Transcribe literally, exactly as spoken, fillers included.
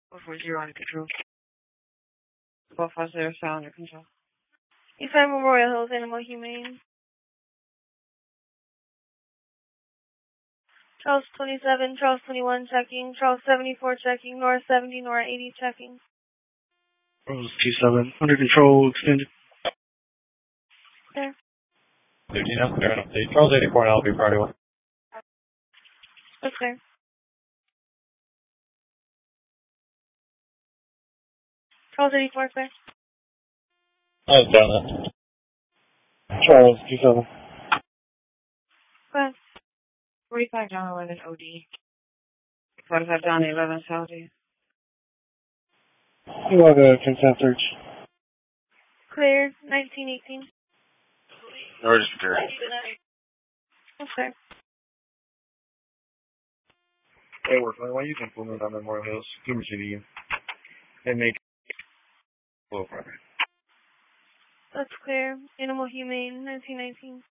four four zero under control. twelve five zero sound under control. Eastside Memorial Hills Animal Humane. Charles twenty-seven, Charles twenty-one checking, Charles seventy-four checking, North seventy, North eighty checking. Charles T seven, under control, extended. Okay. fifteen up there, update. Charles eighty-four and I'll be priority one. Okay. Charles eighty-four, clear. I was down that. Charles T seven. Go ahead. forty-five down eleven O D. forty-five down eleven Saudi. You have a consent search. Clear, nineteen eighteen. No register. Okay. Hey, work. Why you can pull me down Memorial Hills? Give me to you. And make. Well, That's clear. Animal Humane, nineteen nineteen.